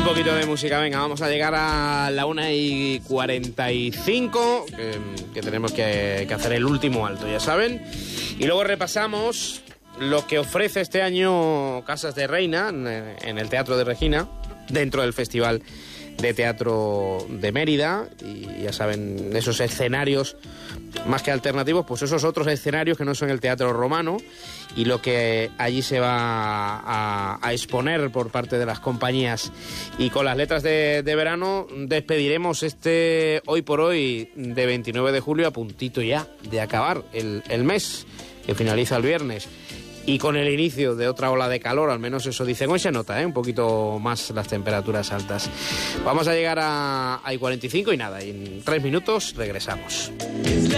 poquito de música, venga, vamos a llegar a la 1:45, que tenemos que hacer el último alto, ya saben. Y luego repasamos lo que ofrece este año Casas de Reina en el Teatro de Regina, dentro del Festival de Teatro de Mérida. Y ya saben, esos escenarios más que alternativos, pues esos otros escenarios que no son el Teatro Romano, y lo que allí se va a exponer por parte de las compañías. Y con las letras de verano despediremos este Hoy por Hoy de 29 de julio, a puntito ya de acabar el mes, que finaliza el viernes. Y con el inicio de otra ola de calor, al menos eso dicen. Hoy se nota, un poquito más las temperaturas altas. Vamos a llegar a 45 y nada, y en 3 minutos regresamos.